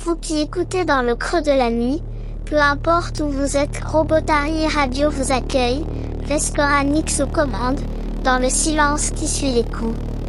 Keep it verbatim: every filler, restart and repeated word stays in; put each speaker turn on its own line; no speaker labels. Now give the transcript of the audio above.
Vous qui écoutez dans le creux de la nuit, peu importe où vous êtes, Robotari Radio vous accueille, Vescoranix aux commandes, dans le silence qui suit les coups.